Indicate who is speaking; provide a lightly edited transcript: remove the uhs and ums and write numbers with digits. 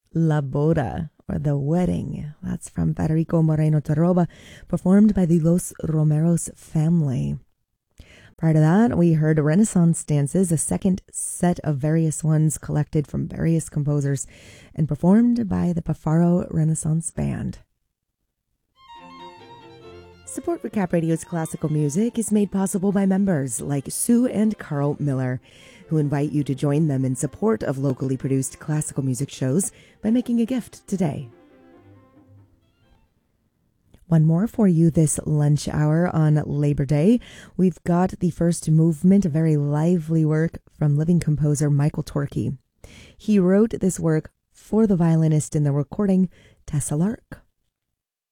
Speaker 1: La Boda, or The Wedding. That's from Federico Moreno Torroba, performed by the Los Romeros family. Prior to that, we heard Renaissance Dances, a second set of various ones collected from various composers and performed by the Pafaro Renaissance Band. Support for Cap Radio's classical music is made possible by members like Sue and Carl Miller, who invite you to join them in support of locally produced classical music shows by making a gift today. One more for you this lunch hour on Labor Day. We've got the first movement, a very lively work from living composer Michael Torkey. He wrote this work for the violinist in the recording Tessa Lark.